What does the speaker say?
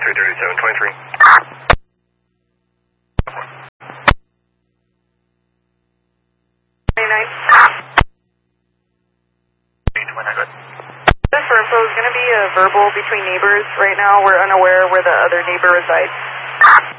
So it's going to be a verbal between neighbors. Right now we're unaware where the other neighbor resides.